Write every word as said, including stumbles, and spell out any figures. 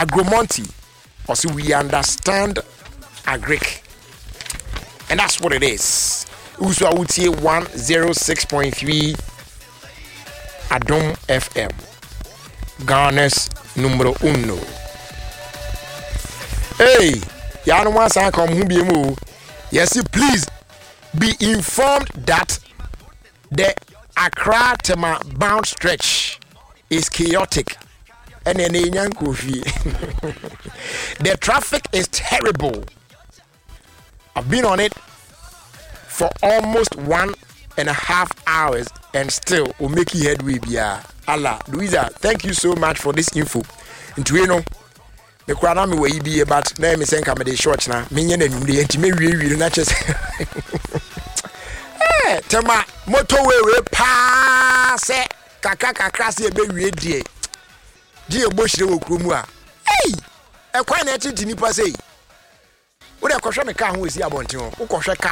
Agromonti. Also, we understand Agric. And that's what it is. Also, I would say one oh six point three Adom F M. Ghana's numero uno. Hey, ya no want to come home be mo. Yes, please be informed that the Accra Tema bound stretch is chaotic. And then the traffic is terrible. I've been on it for almost one and a half hours and still will make you headway. Yeah, Allah, Louisa, thank you so much for this info. Into you know, the crowd me way be about name is saying come the short now. Minion and the intimate really not just. Hey, Tema motorway we pass it. Kaka kaka see a baby dear. Dear Bush de Okrumua. Hey, a quite nature to nipa say. What a question a car who is here about you. Who